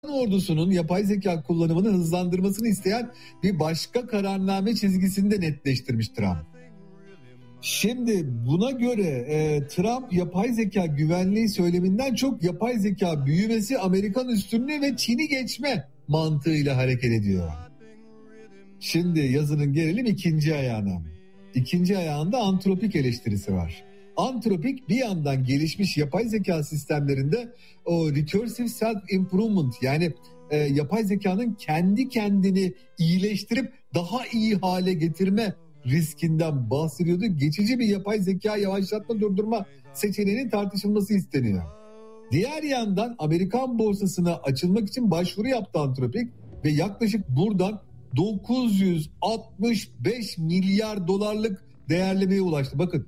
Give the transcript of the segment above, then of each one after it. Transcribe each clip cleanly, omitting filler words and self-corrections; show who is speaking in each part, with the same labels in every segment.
Speaker 1: ordusunun yapay zeka kullanımını hızlandırmasını isteyen bir başka kararname çizgisini de netleştirmiş Trump. Şimdi buna göre Trump yapay zeka güvenliği söyleminden çok yapay zeka büyümesi, Amerikan üstünlüğü ve Çin'i geçme mantığıyla hareket ediyor. Şimdi yazının gelelim ikinci ayağına. İkinci ayağında antropik eleştirisi var. Antropik bir yandan gelişmiş yapay zeka sistemlerinde o recursive self improvement, yani yapay zekanın kendi kendini iyileştirip daha iyi hale getirme riskinden bahsediyordu. Geçici bir yapay zeka yavaşlatma durdurma seçeneğinin tartışılması isteniyor. Diğer yandan Amerikan borsasına açılmak için başvuru yaptı Antropik ve yaklaşık buradan 965 milyar dolarlık değerlemeye ulaştı. Bakın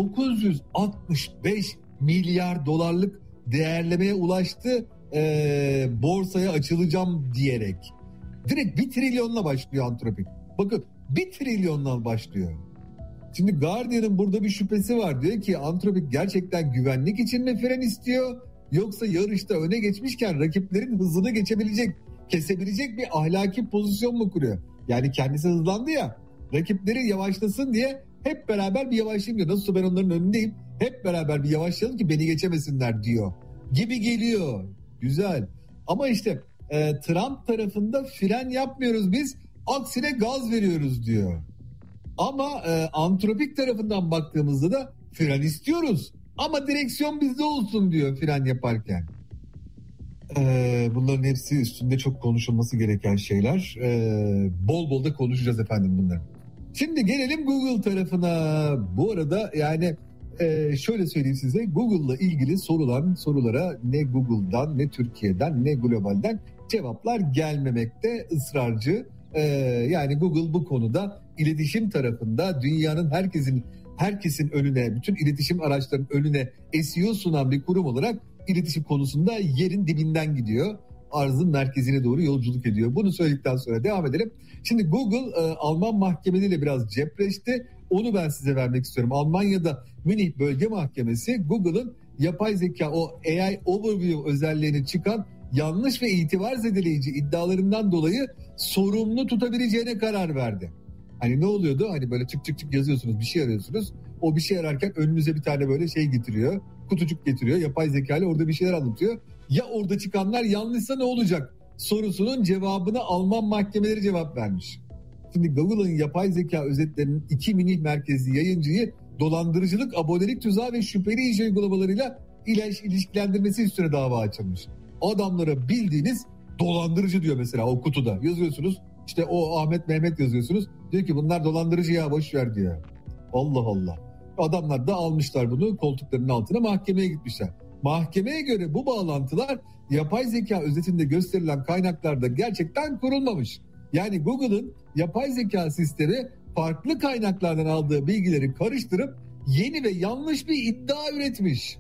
Speaker 1: 965 milyar dolarlık değerlemeye ulaştı borsaya açılacağım diyerek. Direkt 1 trilyonla başlıyor Antropik. Bakın 1 trilyonla başlıyor. Şimdi Guardian'ın burada bir şüphesi var. Diyor ki Antropik gerçekten güvenlik için mi fren istiyor? Yoksa yarışta öne geçmişken rakiplerin hızını kesebilecek bir ahlaki pozisyon mu kuruyor? Yani kendisi hızlandı ya, rakipleri yavaşlasın diye hep beraber bir yavaşlayayım diyor. Nasılsa ben onların önündeyim, hep beraber bir yavaşlayalım ki beni geçemesinler diyor gibi geliyor. Güzel ama işte Trump tarafında fren yapmıyoruz biz, aksine gaz veriyoruz diyor. Ama Antropik tarafından baktığımızda da fren istiyoruz ama direksiyon bizde olsun diyor fren yaparken. Bunların hepsi üstünde çok konuşulması gereken şeyler. Bol bol da konuşacağız efendim bunları. Şimdi gelelim Google tarafına. Bu arada yani şöyle söyleyeyim size, Google'la ilgili sorulara ne Google'dan, ne Türkiye'den, ne globalden cevaplar gelmemekte ısrarcı. Yani Google bu konuda iletişim tarafında dünyanın herkesin önüne, bütün iletişim araçlarının önüne SEO sunan bir kurum olarak iletişim konusunda yerin dibinden gidiyor. Arzın merkezine doğru yolculuk ediyor. Bunu söyledikten sonra devam edelim. Şimdi Google Alman mahkemeleriyle biraz cepleşti. Onu ben size vermek istiyorum. Almanya'da Münih Bölge Mahkemesi Google'ın yapay zeka, o AI Overview özelliğini çıkan yanlış ve itibar zedeleyici iddialarından dolayı sorumlu tutabileceğine karar verdi. Hani ne oluyordu? Hani böyle çık yazıyorsunuz, bir şey arıyorsunuz. O bir şey ararken önünüze bir tane böyle şey getiriyor. Kutucuk getiriyor. Yapay zeka ile orada bir şeyler anlatıyor. Ya orada çıkanlar yanlışsa ne olacak sorusunun cevabına Alman mahkemeleri cevap vermiş. Şimdi Google'ın yapay zeka özetlerinin 2 Münih merkezli yayıncıyı dolandırıcılık, abonelik tuzağı ve şüpheli iş uygulamalarıyla ilişkilendirmesi üstüne dava açılmış. Adamlara bildiğiniz dolandırıcı diyor mesela o kutuda. Yazıyorsunuz işte o Ahmet Mehmet yazıyorsunuz. Diyor ki bunlar dolandırıcı ya, boş ver diyor. Allah Allah. Adamlar da almışlar bunu koltuklarının altına, mahkemeye gitmişler. Mahkemeye göre bu bağlantılar yapay zeka özetinde gösterilen kaynaklarda gerçekten kurulmamış. Yani Google'ın yapay zeka sistemi farklı kaynaklardan aldığı bilgileri karıştırıp yeni ve yanlış bir iddia üretmiş.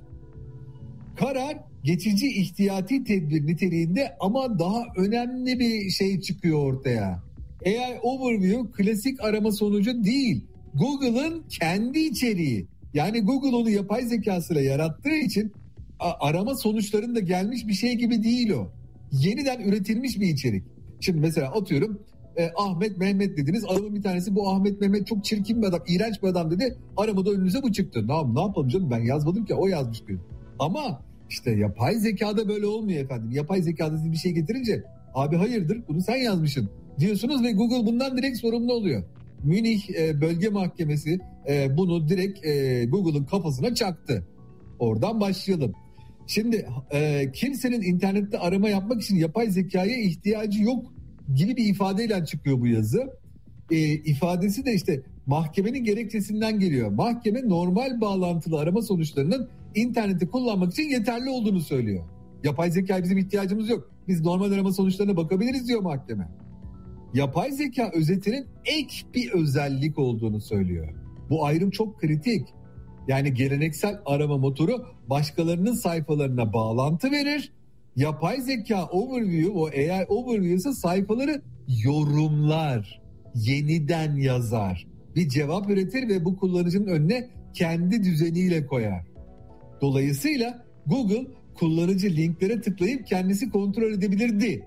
Speaker 1: Karar geçici ihtiyati tedbir niteliğinde ama daha önemli bir şey çıkıyor ortaya. AI Overview klasik arama sonucu değil. Google'ın kendi içeriği. Yani Google onu yapay zekasıyla yarattığı için arama sonuçlarında gelmiş bir şey gibi değil o. Yeniden üretilmiş bir içerik. Şimdi mesela atıyorum Ahmet Mehmet dediniz. Adamın bir tanesi bu Ahmet Mehmet çok çirkin bir adam, iğrenç bir adam dedi. Aramada önünüze bu çıktı. Ne yapalım canım, ben yazmadım ki, o yazmış diyor. Ama işte yapay zekada böyle olmuyor efendim. Yapay zekada siz bir şey getirince abi hayırdır bunu sen yazmışsın diyorsunuz ve Google bundan direkt sorumlu oluyor. Münih Bölge Mahkemesi bunu direkt Google'ın kafasına çaktı. Oradan başlayalım. Şimdi kimsenin internette arama yapmak için yapay zekaya ihtiyacı yok gibi bir ifadeyle çıkıyor bu yazı. İfadesi de işte mahkemenin gerekçesinden geliyor. Mahkeme normal bağlantılı arama sonuçlarının interneti kullanmak için yeterli olduğunu söylüyor. Yapay zekaya bizim ihtiyacımız yok. Biz normal arama sonuçlarına bakabiliriz diyor mahkeme. Yapay zeka özetinin ek bir özellik olduğunu söylüyor. Bu ayrım çok kritik. Yani geleneksel arama motoru başkalarının sayfalarına bağlantı verir. Yapay zeka overview, o AI overview ise sayfaları yorumlar, yeniden yazar. Bir cevap üretir ve bu kullanıcının önüne kendi düzeniyle koyar. Dolayısıyla Google kullanıcı linklere tıklayıp kendisi kontrol edebilirdi.